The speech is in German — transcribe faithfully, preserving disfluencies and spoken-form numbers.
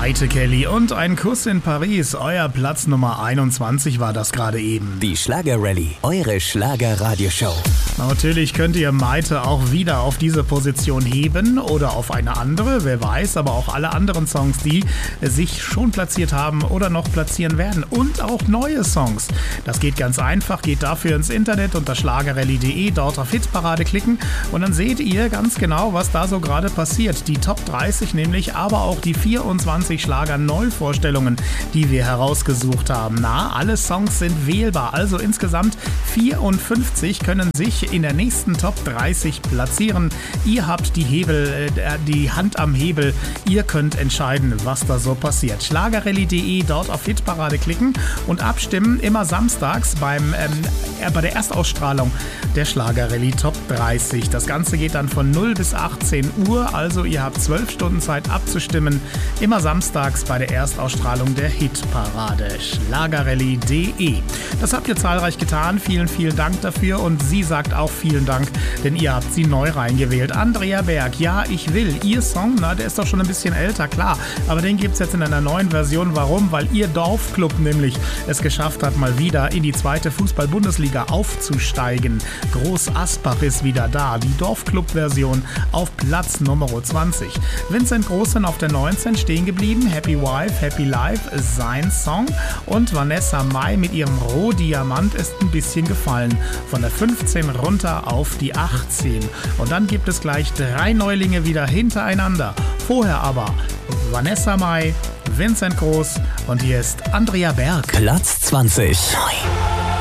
Maite Kelly und ein Kuss in Paris. Euer Platz Nummer einundzwanzig war das gerade eben. Die Schlager-Rallye, eure Schlager-Radioshow. Natürlich könnt ihr Maite auch wieder auf diese Position heben oder auf eine andere, wer weiß, aber auch alle anderen Songs, die sich schon platziert haben oder noch platzieren werden und auch neue Songs. Das geht ganz einfach, geht dafür ins Internet unter schlagerrallye punkt de, dort auf Hitparade klicken und dann seht ihr ganz genau, was da so gerade passiert. Die Top dreißig nämlich, aber auch die vierundzwanzig Schlager-Neuvorstellungen, die wir herausgesucht haben. Na, alle Songs sind wählbar, also insgesamt vierundfünfzig können sich in der nächsten Top dreißig platzieren. Ihr habt die Hebel, äh, die Hand am Hebel. Ihr könnt entscheiden, was da so passiert. schlagerrallye punkt de, dort auf Hitparade klicken und abstimmen. Immer samstags beim, ähm, äh, bei der Erstausstrahlung der Schlagerrallye Top dreißig. Das Ganze geht dann von null bis achtzehn Uhr. Also ihr habt zwölf Stunden Zeit abzustimmen. Immer samstags bei der Erstausstrahlung der Hitparade. schlagerrallye punkt de. Das habt ihr zahlreich getan. Vielen, vielen Dank dafür. Und sie sagt auch vielen Dank, denn ihr habt sie neu reingewählt. Andrea Berg, ja, ich will. Ihr Song, na, der ist doch schon ein bisschen älter, klar. Aber den gibt es jetzt in einer neuen Version. Warum? Weil ihr Dorfclub nämlich es geschafft hat, mal wieder in die zweite Fußball-Bundesliga aufzusteigen. Groß Asbach ist wieder da. Die Dorfclub-Version auf Platz Nummer zwanzig. Vincent Großen auf der neunzehn stehen geblieben. Happy Wife, Happy Life, sein Song. Und Vanessa Mai mit ihrem Rohdiamant ist ein bisschen gefallen. Von der fünfzehn runter auf die achtzehn. Und dann gibt es gleich drei Neulinge wieder hintereinander. Vorher aber Vanessa Mai, Vincent Groß und hier ist Andrea Berg. Platz zwanzig. Neu.